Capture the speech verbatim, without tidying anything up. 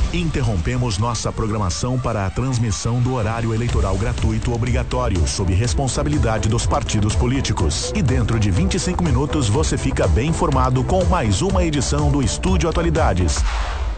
Interrompemos nossa programação para a transmissão do horário eleitoral gratuito obrigatório, sob responsabilidade dos partidos políticos. E dentro de vinte e cinco minutos você fica bem informado com mais uma edição do Estúdio Atualidades.